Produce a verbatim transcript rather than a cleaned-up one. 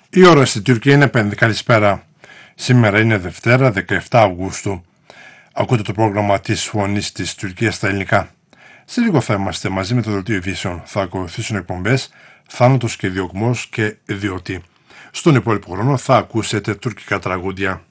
Η ώρα στην Τουρκία είναι πέντε. Καλησπέρα. Σήμερα είναι Δευτέρα, δεκαεφτά Αυγούστου. Ακούτε το πρόγραμμα της Φωνής της Τουρκίας στα ελληνικά. Σε λίγο θα είμαστε μαζί με το Δελτίο Ειδήσεων. Θα ακολουθήσουν εκπομπές Θάνατος και Διωγμός και Διότι. Στον υπόλοιπο χρόνο θα ακούσετε τουρκικά τραγούδια.